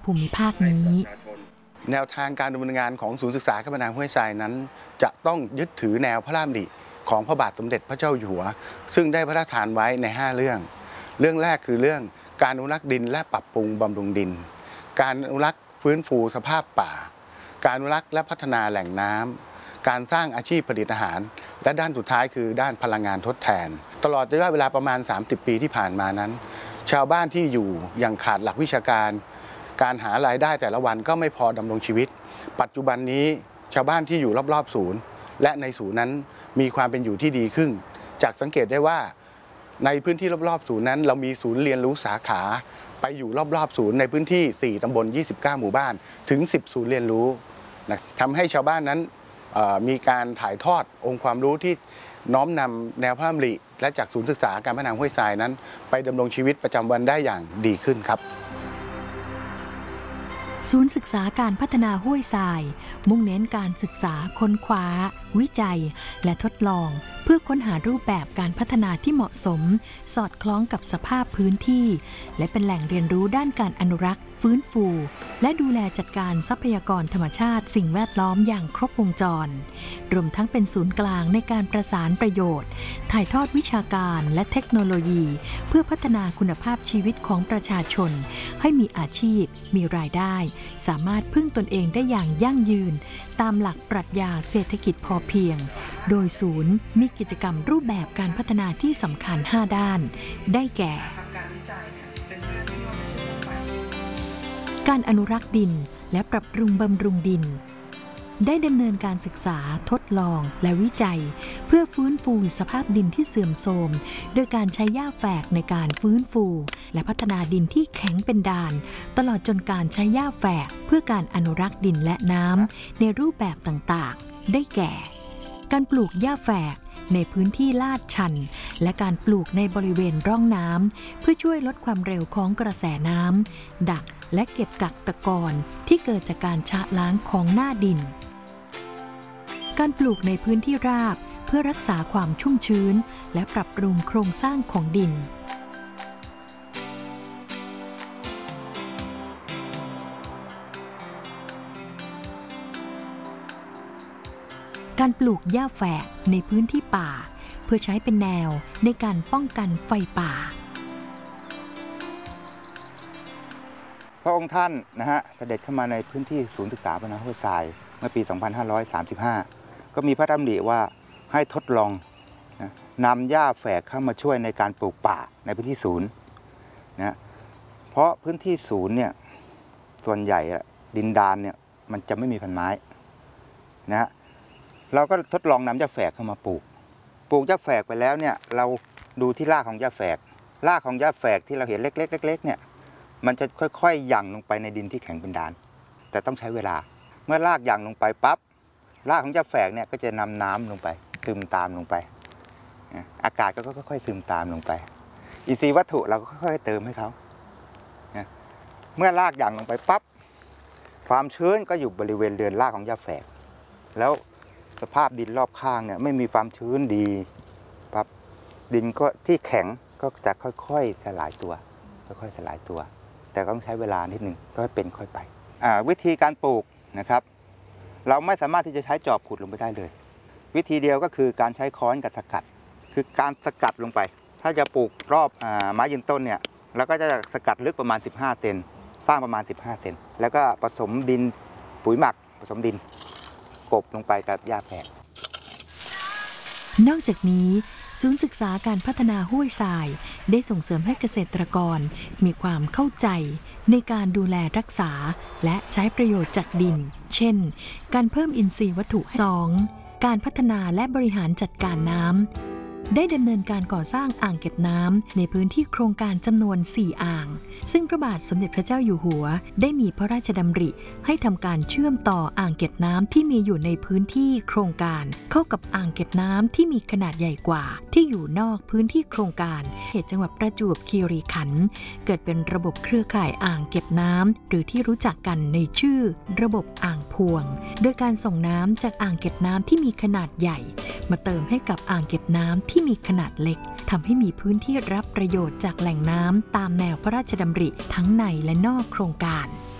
ภูมิภาคนี้แนวทางการดำเนินงานของศูนย์ศึกษาคมนาห้วยทรายนั้นจะต้องยึดถือแนวพระราชดำริของพระบาทสมเด็จพระเจ้าอยู่หัวซึ่งได้พระราชทานไว้ใน5เรื่องแรกคือเรื่องการอนุรักษ์ดินและปรับปรุงบำรุงดินการอนุรักษ์ฟื้นฟูสภาพป่าการอนุรักษ์และพัฒนาแหล่งน้ำการสร้างอาชีพผลิตอาหารและด้านสุดท้ายคือด้านพลังงานทดแทนตลอดระยะเวลาประมาณ30 ปีที่ผ่านมานั้นชาวบ้านที่อยู่อย่างขาดหลักวิชาการการหารายได้แต่ละวันก็ไม่พอดำรงชีวิตปัจจุบันนี้ชาวบ้านที่อยู่รอบๆศูนย์และในศูนย์นั้นมีความเป็นอยู่ที่ดีขึ้นจากสังเกตได้ว่าในพื้นที่รอบๆศูนย์นั้นเรามีศูนย์เรียนรู้สาขาไปอยู่รอบๆศูนย์ในพื้นที่4ตำบล29หมู่บ้านถึง10ศูนย์เรียนรู้นะทำให้ชาวบ้านนั้นมีการถ่ายทอดองค์ความรู้ที่น้อมนำแนวพระดำริและจากศูนย์ศึกษาการพัฒนาห้วยทรายนั้นไปดำรงชีวิตประจำวันได้อย่างดีขึ้นครับศูนย์ศึกษาการพัฒนาห้วยทรายมุ่งเน้นการศึกษาค้นคว้าวิจัยและทดลองเพื่อค้นหารูปแบบการพัฒนาที่เหมาะสมสอดคล้องกับสภาพพื้นที่และเป็นแหล่งเรียนรู้ด้านการอนุรักษ์ฟื้นฟูและดูแลจัดการทรัพยากรธรรมชาติสิ่งแวดล้อมอย่างครบวงจรรวมทั้งเป็นศูนย์กลางในการประสานประโยชน์ถ่ายทอดวิชาการและเทคโนโลยีเพื่อพัฒนาคุณภาพชีวิตของประชาชนให้มีอาชีพมีรายได้สามารถพึ่งตนเองได้อย่างยั่งยืนตามหลักปรัชญาเศรษฐกิจพอเพียงโดยศูนย์มีกิจกรรมรูปแบบการพัฒนาที่สำคัญ5ด้านได้แก่การอนุรักษ์ดินและปรับปรุงบำรุงดินได้ดำเนินการศึกษาทดลองและวิจัยเพื่อฟื้นฟูสภาพดินที่เสื่อมโทรมโดยการใช้หญ้าแฝกในการฟื้นฟูและพัฒนาดินที่แข็งเป็นด่านตลอดจนการใช้หญ้าแฝกเพื่อการอนุรักษ์ดินและน้ำในรูปแบบต่างๆได้แก่การปลูกหญ้าแฝกในพื้นที่ลาดชันและการปลูกในบริเวณร่องน้ำเพื่อช่วยลดความเร็วของกระแสน้ำดักและเก็บกักตะกอนที่เกิดจากการชะล้างของหน้าดินการปลูกในพื้นที่ราบเพื่อรักษาความชุ่มชื้นและปรับปรุงโครงสร้างของดินการปลูกหญ้าแฝกในพื้นที่ป่าเพื่อใช้เป็นแนวในการป้องกันไฟป่าพระองค์ท่านเสด็จเข้ามาในพื้นที่ศูนย์ศึกษาพัฒนาห้วยทรายเมื่อปี 2535 ก็มีพระดำริว่าให้ทดลองนำหญ้าแฝกเข้ามาช่วยในการปลูกป่าในพื้นที่ศูนย์เพราะพื้นที่ศูนย์เนี่ยส่วนใหญ่ดินดานเนี่ยมันจะไม่มีพันไม้เราก็ทดลองนำหญ้าแฝกเข้ามาปลูกหญ้าแฝกไปแล้วเนี่ยเราดูที่รากของหญ้าแฝกที่เราเห็นเล็กๆเนี่ยมันจะค่อยๆหยั่งลงไปในดินที่แข็งเป็นด่านแต่ต้องใช้เวลาเมื่อรากหยั่งลงไปปั๊บรากของหญ้าแฝกเนี่ยก็จะนำน้ำลงไปซึมตามลงไปอากาศก็ค่อยๆซึมตามลงไปอินทรีย์วัตถุเราก็ค่อยๆเติมให้เขาเมื่อรากหยั่งลงไปปั๊บความชื้นก็อยู่บริเวณเรือนรากของหญ้าแฝกแล้วสภาพดินรอบข้างเนี่ยไม่มีความชื้นดีปั๊บดินก็ที่แข็งก็จะค่อยๆสลายตัวแต่ก็ต้องใช้เวลานิดนึงก็เป็นค่อยไปวิธีการปลูกนะครับเราไม่สามารถที่จะใช้จอบขุดลงไปได้เลยวิธีเดียวก็คือการใช้ค้อนกับสกัดคือการสกัดลงไปถ้าจะปลูกรอบไม้ยืนต้นเนี่ยเราก็จะสกัดลึกประมาณ15 เซนสร้างประมาณ15 เซนแล้วก็ผสมดินปุ๋ยหมักผสมดินกบลงไปกับหญ้าแฝกนอกจากนี้ศูนย์ศึกษาการพัฒนาห้วยทรายได้ส่งเสริมให้เกษตรกรมีความเข้าใจในการดูแลรักษาและใช้ประโยชน์จากดินเช่นการเพิ่มอินทรีย์วัตถุ 2. การพัฒนาและบริหารจัดการน้ำได้ดำเนินการก่อสร้างอ่างเก็บน้ำในพื้นที่โครงการจำนวน4อ่างซึ่งพระบาทสมเด็จพระเจ้าอยู่หัวได้มีพระราชดำริให้ทำการเชื่อมต่ออ่างเก็บน้ำที่มีอยู่ในพื้นที่โครงการเข้ากับอ่างเก็บน้ำที่มีขนาดใหญ่กว่าที่อยู่นอกพื้นที่โครงการเขตจังหวัดประจวบคีรีขันธ์เกิดเป็นระบบเครือข่ายอ่างเก็บน้ำหรือที่รู้จักกันในชื่อระบบอ่างพวงโดยการส่งน้ำจากอ่างเก็บน้ำที่มีขนาดใหญ่มาเติมให้กับอ่างเก็บน้ำที่มีขนาดเล็กทำให้มีพื้นที่รับประโยชน์จากแหล่งน้ำตามแนวพระราชดำริทั้งในและนอกโครงการ